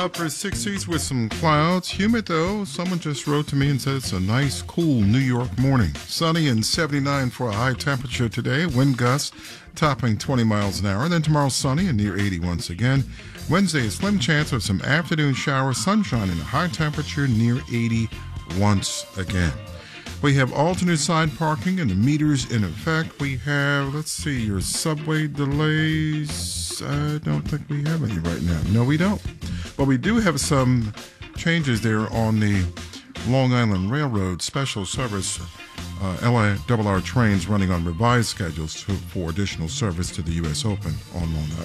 Upper 60s with some clouds. Humid though. Someone just wrote to me and said it's a nice, cool New York morning. Sunny and 79 for a high temperature today. Wind gusts topping 20 miles an hour. Then tomorrow sunny and near 80 once again. Wednesday, a slim chance of some afternoon showers. Sunshine and a high temperature near 80 once again. We have alternate side parking and the meters in effect. We have, let's see, your subway delays. I don't think we have any right now. No, we don't. But we do have some changes there on the Long Island Railroad special service. LIRR trains running on revised schedules for additional service to the U.S. Open on Long Island.